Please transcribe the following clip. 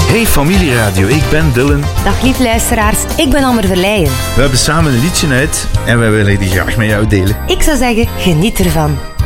Hey Familieradio, ik ben Dylan. Dag lief luisteraars, ik ben Amber Verleijen. We hebben samen een liedje uit en wij willen die graag met jou delen. Ik zou zeggen, geniet ervan.